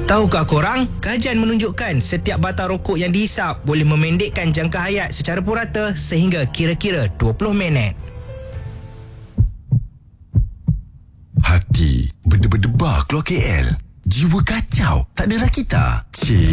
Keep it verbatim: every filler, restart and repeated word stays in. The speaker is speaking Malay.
Tahukah korang, kajian menunjukkan setiap batang rokok yang dihisap boleh memendekkan jangka hayat secara purata sehingga kira-kira dua puluh minit. Hati berdebar-debar keluar K L. Jiwa kacau, tak ada rakita. Cik.